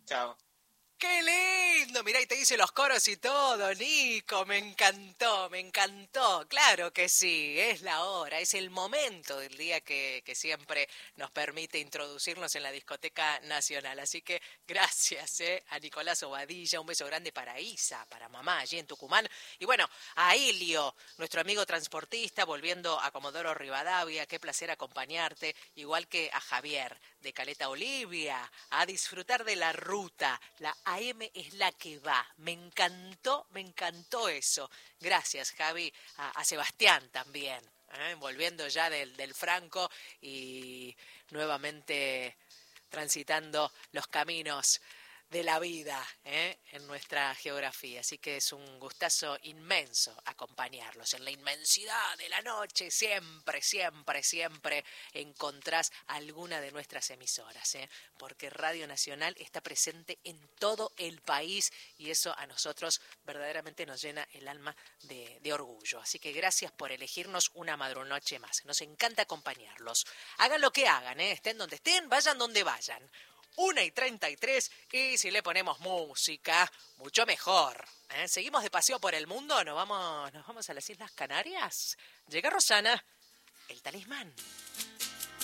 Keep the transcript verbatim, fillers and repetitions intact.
Chao. ¡Qué lindo! Mirá, y te hice los coros y todo, Nico. Me encantó, me encantó. Claro que sí, es la hora, es el momento del día que, que siempre nos permite introducirnos en la Discoteca Nacional. Así que gracias eh, a Nicolás Obadilla, un beso grande para Isa, para mamá allí en Tucumán. Y bueno, a Ilio, nuestro amigo transportista, volviendo a Comodoro Rivadavia. Qué placer acompañarte, igual que a Javier de Caleta Olivia, a disfrutar de la ruta. La A M es la que va. Me encantó, me encantó eso. Gracias, Javi. A, a Sebastián también, ¿eh? Volviendo ya del, del Franco y nuevamente transitando los caminos de la vida ¿eh? en nuestra geografía. Así que es un gustazo inmenso acompañarlos. En la inmensidad de la noche siempre, siempre, siempre encontrás alguna de nuestras emisoras, ¿eh? porque Radio Nacional está presente en todo el país y eso a nosotros verdaderamente nos llena el alma de, de orgullo. Así que gracias por elegirnos una madrunoche más. Nos encanta acompañarlos. Hagan lo que hagan, ¿eh? estén donde estén, vayan donde vayan. Una y treinta y tres y si le ponemos música, mucho mejor. ¿eh? Seguimos de paseo por el mundo, nos vamos, nos vamos a las Islas Canarias. Llega Rosana, el talismán.